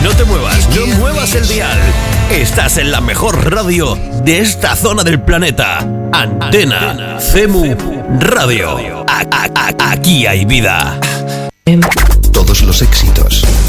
No te muevas, no muevas el dial. Estás en la mejor radio de esta zona del planeta. Antena CEMU Radio. Aquí hay vida. Todos los éxitos